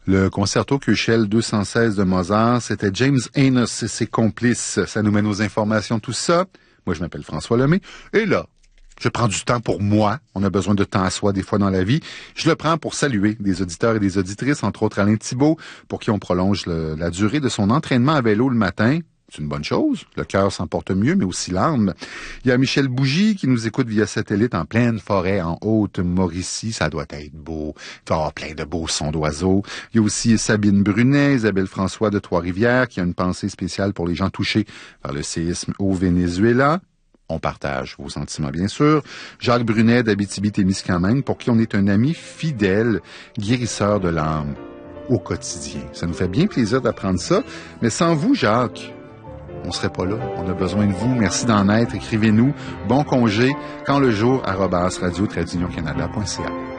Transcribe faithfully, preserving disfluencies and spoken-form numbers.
Le concerto Köchel deux cent seize de Mozart, c'était James Enos et ses complices. Ça nous mène aux informations, tout ça. Moi, je m'appelle François Lemay. Et là, je prends du temps pour moi. On a besoin de temps à soi des fois dans la vie. Je le prends pour saluer des auditeurs et des auditrices, entre autres Alain Thibault, pour qui on prolonge le, la durée de son entraînement à vélo le matin. C'est une bonne chose. Le cœur s'en porte mieux, mais aussi l'âme. Il y a Michel Bougie qui nous écoute via satellite en pleine forêt en Haute-Mauricie. Ça doit être beau. Il doit y avoir plein de beaux sons d'oiseaux. Il y a aussi Sabine Brunet, Isabelle François de Trois-Rivières qui a une pensée spéciale pour les gens touchés par le séisme au Venezuela. On partage vos sentiments, bien sûr. Jacques Brunet d'Abitibi-Témiscamingue, pour qui on est un ami fidèle, guérisseur de l'âme au quotidien. Ça nous fait bien plaisir d'apprendre ça. Mais sans vous, Jacques, on serait pas là. On a besoin de vous. Merci d'en être. Écrivez-nous. Bon congé. Quand le jour, arobase radio-canada.ca.